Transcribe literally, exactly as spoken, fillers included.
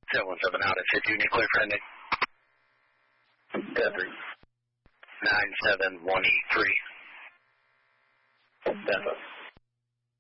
seven one seven out at fifty, you need clear for ending. Death three. nine seven one eight three. Death up.